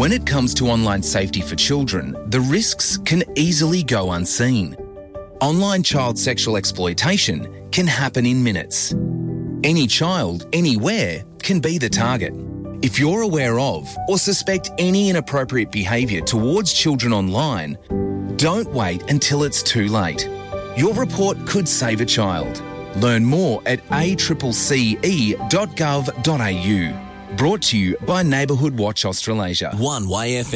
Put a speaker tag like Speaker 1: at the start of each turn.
Speaker 1: When it comes to online safety for children, the risks can easily go unseen. Online child sexual exploitation can happen in minutes. Any child, anywhere, can be the target. If you're aware of or suspect any inappropriate behaviour towards children online, don't wait until it's too late. Your report could save a child. Learn more at accce.gov.au. Brought to you by Neighbourhood Watch Australasia.
Speaker 2: 1YFM.